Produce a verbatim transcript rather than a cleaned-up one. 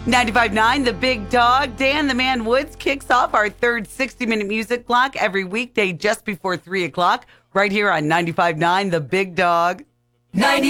ninety-five point nine The Big Dog. Dan the Man Woods kicks off our third sixty-minute music block every weekday just before three o'clock right here on ninety-five point nine The Big Dog. ninety